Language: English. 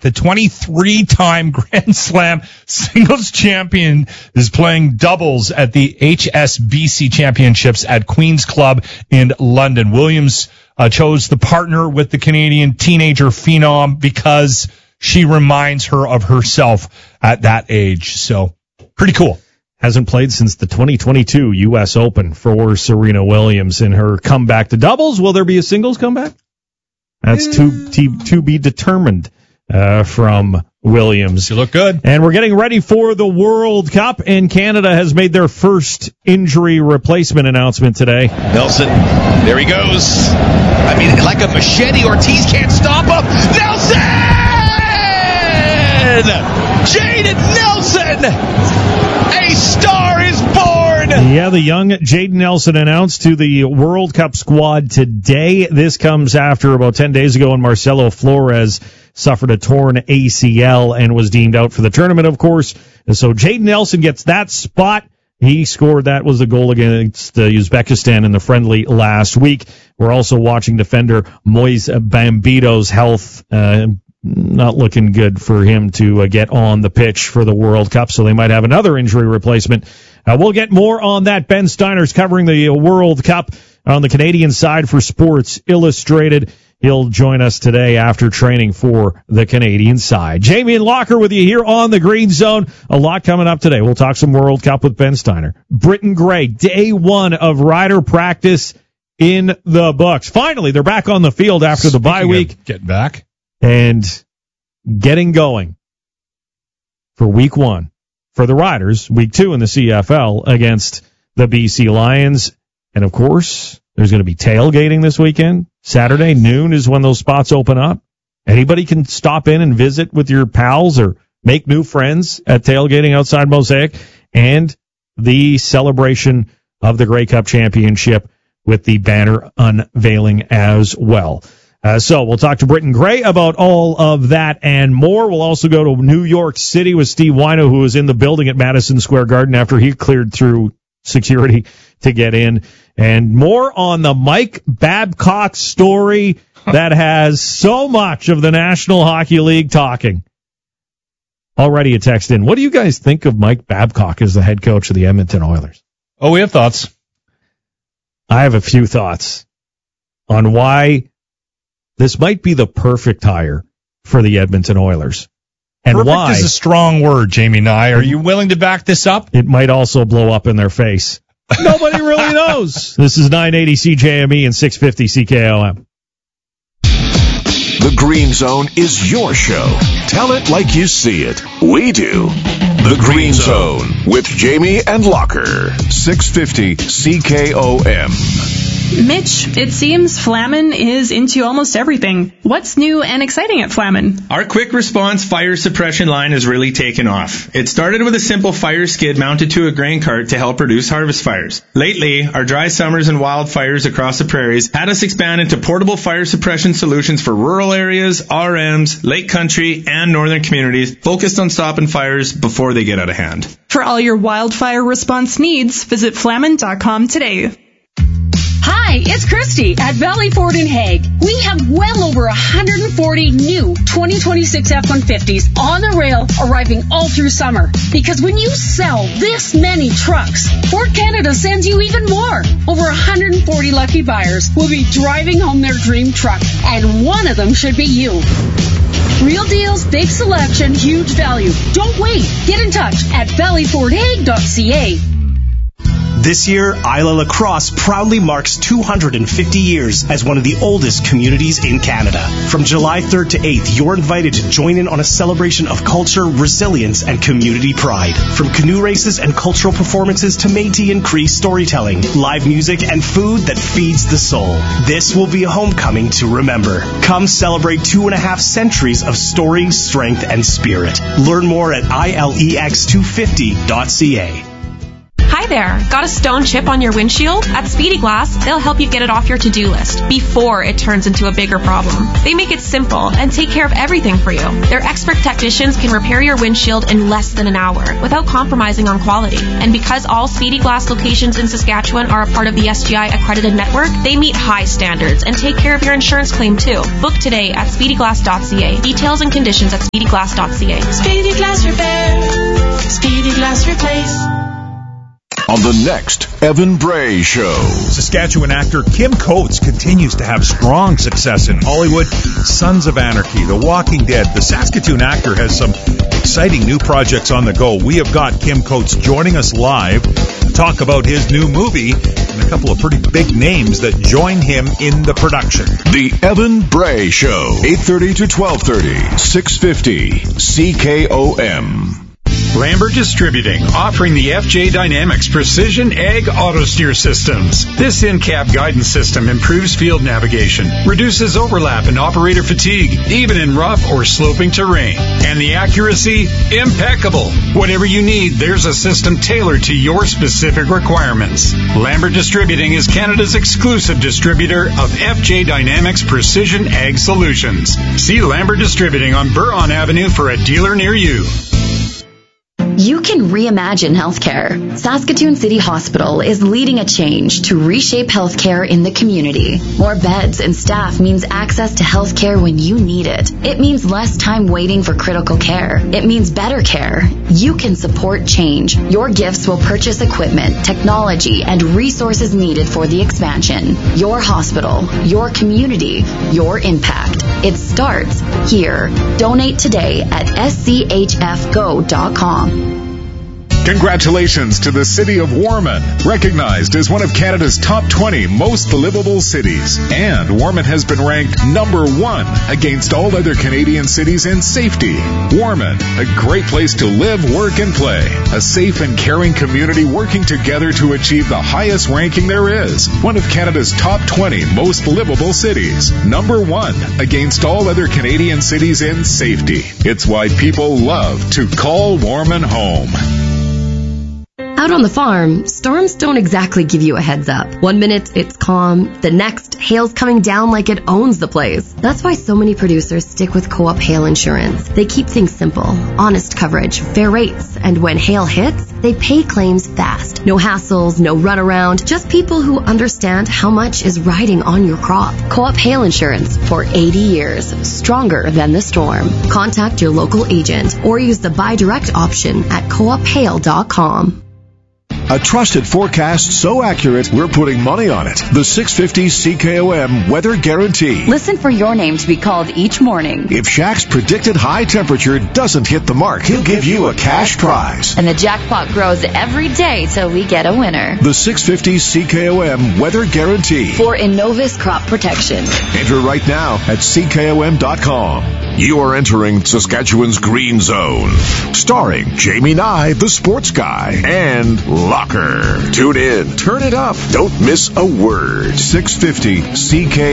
the 23-time Grand Slam singles champion, is playing doubles at the HSBC Championships at Queen's Club in London. Williams chose to partner with the Canadian teenager phenom because she reminds her of herself at that age. So, pretty cool. Hasn't played since the 2022 U.S. Open for Serena Williams in her comeback to doubles. Will there be a singles comeback? That's to be determined from Williams. You look good. And we're getting ready for the World Cup, and Canada has made their first injury replacement announcement today. Nelson, there he goes. I mean, like a machete, Ortiz can't stop him. Nelson! Jaden Nelson! A star is born! Yeah, the young Jaden Nelson announced to the World Cup squad today. This comes after about 10 days ago when Marcelo Flores suffered a torn ACL and was deemed out for the tournament, of course. And so Jaden Nelson gets that spot. He scored, that was the goal against Uzbekistan in the friendly last week. We're also watching defender Moise Bambito's health, not looking good for him to get on the pitch for the World Cup, so they might have another injury replacement. We'll get more on that. Ben Steiner's covering the World Cup on the Canadian side for Sports Illustrated. He'll join us today after training for the Canadian side. Jamie and Locker with you here on the Green Zone. A lot coming up today. We'll talk some World Cup with Ben Steiner. Britton Gray, day one of rider practice in the books. Finally, they're back on the field after the bye week. Get back. And getting going for week one for the Riders, week two in the CFL against the BC Lions. And, of course, there's going to be tailgating this weekend. Saturday, noon is when those spots open up. Anybody can stop in and visit with your pals or make new friends at tailgating outside Mosaic. And the celebration of the Grey Cup Championship with the banner unveiling as well. So we'll talk to Britton Gray about all of that and more. We'll also go to New York City with Steve Wino, who was in the building at Madison Square Garden after he cleared through security to get in. And more on the Mike Babcock story that has so much of the National Hockey League talking. Already a text in. What do you guys think of Mike Babcock as the head coach of the Edmonton Oilers? Oh, we have thoughts. I have a few thoughts on why this might be the perfect hire for the Edmonton Oilers. And perfect why is a strong word, Jamie Nye. Are you willing to back this up? It might also blow up in their face. Nobody really knows. This is 980 CJME and 650 CKOM. The Green Zone is your show. Tell it like you see it. We do. The Green Zone with Jamie and Locker. 650 CKOM. Mitch, it seems Flamin is into almost everything. What's new and exciting at Flamin? Our quick response fire suppression line has really taken off. It started with a simple fire skid mounted to a grain cart to help reduce harvest fires. Lately, our dry summers and wildfires across the prairies had us expand into portable fire suppression solutions for rural areas, RMs, lake country, and northern communities focused on stopping fires before they get out of hand. For all your wildfire response needs, visit flamin.com today. Hi, it's Christy at Valley Ford in Hague. We have well over 140 new 2026 F-150s on the rail arriving all through summer. Because when you sell this many trucks, Ford Canada sends you even more. Over 140 lucky buyers will be driving home their dream truck, and one of them should be you. Real deals, big selection, huge value. Don't wait. Get in touch at valleyfordhague.ca. This year, Isla Lacrosse proudly marks 250 years as one of the oldest communities in Canada. From July 3rd to 8th, you're invited to join in on a celebration of culture, resilience, and community pride. From canoe races and cultural performances to Métis and Cree storytelling, live music, and food that feeds the soul. This will be a homecoming to remember. Come celebrate 2.5 centuries of story, strength, and spirit. Learn more at ilex250.ca. Hi there. Got a stone chip on your windshield? At Speedy Glass, they'll help you get it off your to-do list before it turns into a bigger problem. They make it simple and take care of everything for you. Their expert technicians can repair your windshield in less than an hour without compromising on quality. And because all Speedy Glass locations in Saskatchewan are a part of the SGI accredited network, they meet high standards and take care of your insurance claim too. Book today at speedyglass.ca. Details and conditions at speedyglass.ca. Speedy Glass Repair. Speedy Glass Replace. On the next Evan Bray Show. Saskatchewan actor Kim Coates continues to have strong success in Hollywood. Sons of Anarchy, The Walking Dead. The Saskatoon actor has some exciting new projects on the go. We have got Kim Coates joining us live to talk about his new movie and a couple of pretty big names that join him in the production. The Evan Bray Show, 8:30 to 12:30, 650 CKOM. Lambert Distributing, offering the FJ Dynamics Precision Ag Auto Steer Systems. This in-cab guidance system improves field navigation, reduces overlap and operator fatigue, even in rough or sloping terrain. And the accuracy, impeccable. Whatever you need, there's a system tailored to your specific requirements. Lambert Distributing is Canada's exclusive distributor of FJ Dynamics Precision Ag Solutions. See Lambert Distributing on Buron Avenue for a dealer near you. You can reimagine healthcare. Saskatoon City Hospital is leading a change to reshape healthcare in the community. More beds and staff means access to healthcare when you need it. It means less time waiting for critical care. It means better care. You can support change. Your gifts will purchase equipment, technology, and resources needed for the expansion. Your hospital, your community, your impact. It starts here. Donate today at schfgo.com. Congratulations to the City of Warman, recognized as one of Canada's top 20 most livable cities. And Warman has been ranked number 1 against all other Canadian cities in safety. Warman, a great place to live, work, and play. A safe and caring community working together to achieve the highest ranking there is. One of Canada's top 20 most livable cities. Number 1 against all other Canadian cities in safety. It's why people love to call Warman home. Out on the farm, storms don't exactly give you a heads up. One minute it's calm, the next hail's coming down like it owns the place. That's why so many producers stick with Co-op Hail Insurance. They keep things simple, honest coverage, fair rates, and when hail hits, they pay claims fast. No hassles, no runaround, just people who understand how much is riding on your crop. Co-op Hail Insurance for 80 years, stronger than the storm. Contact your local agent or use the buy direct option at coophail.com. A trusted forecast so accurate, we're putting money on it. The 650 CKOM Weather Guarantee. Listen for your name to be called each morning. If Shaq's predicted high temperature doesn't hit the mark, he'll give you a cash prize. And the jackpot grows every day till we get a winner. The 650 CKOM Weather Guarantee. For Innovis Crop Protection. Enter right now at CKOM.com. You are entering Saskatchewan's Green Zone. Starring Jamie Nye, the sports guy, and Locker. Tune in, turn it up, don't miss a word. 650 CK